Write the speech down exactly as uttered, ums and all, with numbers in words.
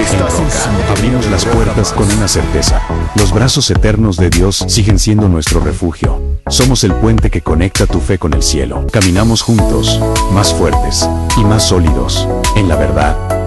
Roca, abrimos las puertas con una certeza. Los brazos eternos de Dios siguen siendo nuestro refugio. Somos el puente que conecta tu fe con el cielo. Caminamos juntos, más fuertes y más sólidos en la verdad.